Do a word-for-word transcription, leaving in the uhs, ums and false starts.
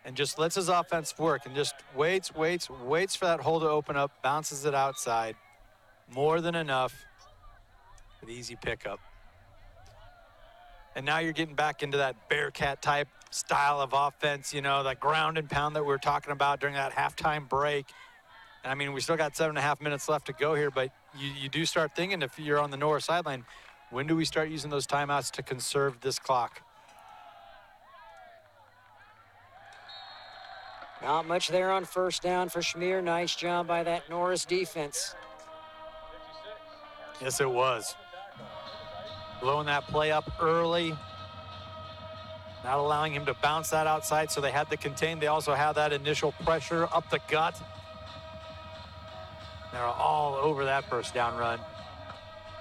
and just lets his offense work and just waits, waits, waits for that hole to open up, bounces it outside. More than enough for the easy pickup. And now you're getting back into that Bearcat type style of offense, you know, that ground and pound that we were talking about during that halftime break. And I mean, we still got seven and a half minutes left to go here, but you, you do start thinking, if you're on the Norris sideline, when do we start using those timeouts to conserve this clock? Not much there on first down for Schmier. Nice job by that Norris defense. Yes, it was. Blowing that play up early, not allowing him to bounce that outside, so they had to contain. They also had that initial pressure up the gut. They're all over that first down run.